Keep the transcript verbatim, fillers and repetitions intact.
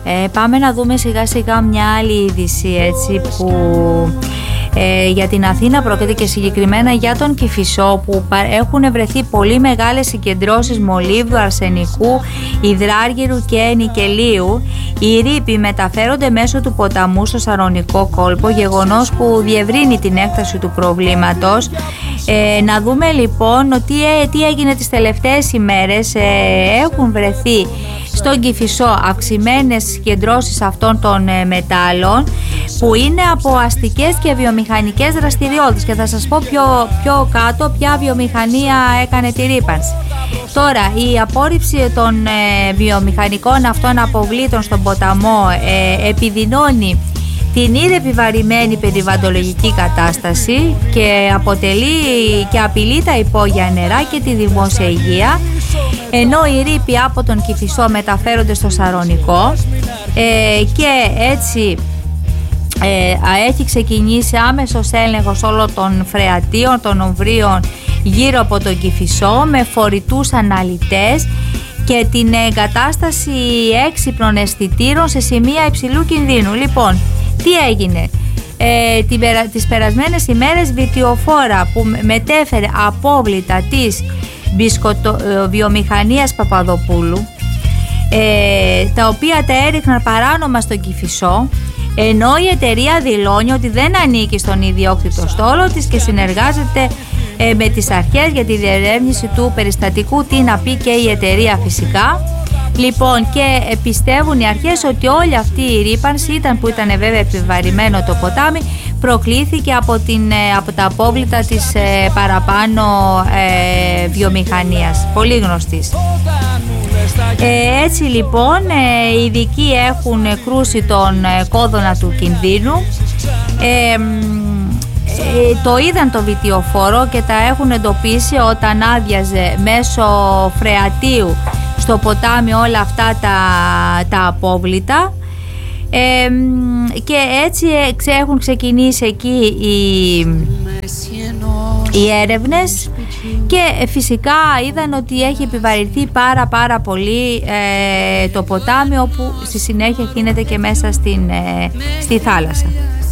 Ε, πάμε να δούμε σιγά σιγά μια άλλη είδηση, έτσι, που ε, για την Αθήνα πρόκειται και συγκεκριμένα για τον Κηφισό, που έχουν βρεθεί πολύ μεγάλες συγκεντρώσεις μολύβδου, αρσενικού, υδράργυρου και νικελίου. Οι ρήποι μεταφέρονται μέσω του ποταμού στο Σαρωνικό κόλπο, γεγονός που διευρύνει την έκταση του προβλήματος. Ε, να δούμε λοιπόν ότι ε, τι έγινε τις τελευταίες ημέρες. Ε, έχουν βρεθεί στον Κηφισό αυξημένες συγκεντρώσεις αυτών των ε, μετάλλων, που είναι από αστικές και βιομηχανικές δραστηριότητες, και θα σας πω πιο, πιο κάτω ποια βιομηχανία έκανε τη ρύπανση. Τώρα, η απόρριψη των ε, βιομηχανικών αυτών αποβλήτων στον ποταμό ε, επιδεινώνει την ήδη επιβαρημένη περιβαλλοντολογική κατάσταση και αποτελεί και απειλεί τα υπόγεια νερά και τη δημόσια υγεία, ενώ οι ρήποι από τον Κηφισό μεταφέρονται στο Σαρωνικό ε, και έτσι ε, έχει ξεκινήσει άμεσος έλεγχος όλων των φρεατίων, των ομβρίων γύρω από τον Κηφισό, με φορητούς αναλυτές και την εγκατάσταση έξυπνων αισθητήρων σε σημεία υψηλού κινδύνου. Λοιπόν, τι έγινε? Ε, την, τις περασμένες ημέρες βιτιοφόρα που μετέφερε απόβλητα της μπισκοτοβιομηχανίας Παπαδοπούλου, ε, τα οποία τα έριχναν παράνομα στον Κηφισό, ενώ η εταιρεία δηλώνει ότι δεν ανήκει στον ιδιόκτητο στόλο της και συνεργάζεται ε, με τις αρχές για τη διερεύνηση του περιστατικού. Τι να πει και η εταιρεία φυσικά. Λοιπόν, και πιστεύουν οι αρχές ότι όλη αυτή η ρύπανση ήταν, που ήταν βέβαια επιβαρημένο το ποτάμι, προκλήθηκε από, την, από τα απόβλητα της ε, παραπάνω ε, βιομηχανίας, πολύ γνωστής. Ε, έτσι λοιπόν ε, οι ειδικοί έχουν κρούσει τον ε, κόδωνα του κινδύνου. Ε, ε, το είδαν το βιτιοφόρο και τα έχουν εντοπίσει όταν άδειαζε μέσω φρεατίου στο ποτάμι όλα αυτά τα, τα απόβλητα, ε, και έτσι έχουν ξεκινήσει εκεί οι, οι έρευνες, και φυσικά είδαν ότι έχει επιβαρυνθεί πάρα πάρα πολύ ε, το ποτάμι, όπου στη συνέχεια γίνεται και μέσα στην, ε, στη θάλασσα.